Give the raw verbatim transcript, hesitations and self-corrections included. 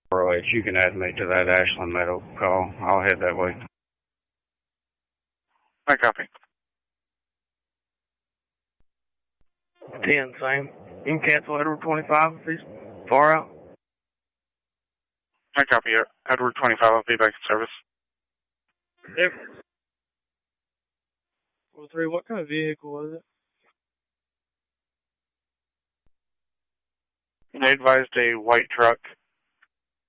four oh eight. You can add me to that Ashland Meadow call. I'll head that way. I copy. ten, same. You can cancel Edward twenty-five if he's far out. I copy. Edward twenty-five, I'll be back in service. Difference. Well, three, what kind of vehicle was it? And I advised a white truck